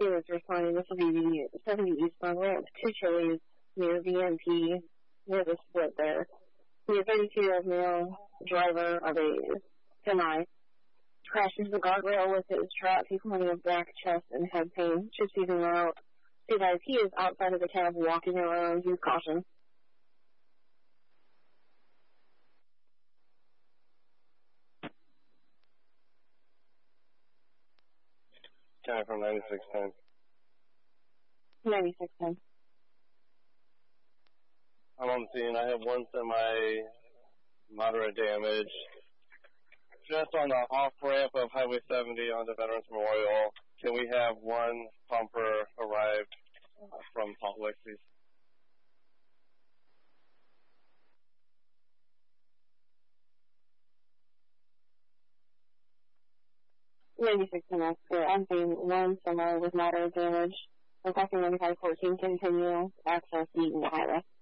was responding. This will be the 70 eastbound ramp to Chili's near VMP, near the split there. The 32-year-old male driver of a semi crashed into the guardrail with his truck. He's complaining of back, chest, and head pain. Should see him out. See guys, he is outside of the cab walking around. Use caution. 10 from 9610. 9610. I'm on scene. I have one semi moderate damage. Just on the off ramp of Highway 70 on the Veterans Memorial. Can we have one pumper arrived from Salt Lake, please? I'm seeing one semi with moderate damage. Requesting 9514 continue access Eaton Highway.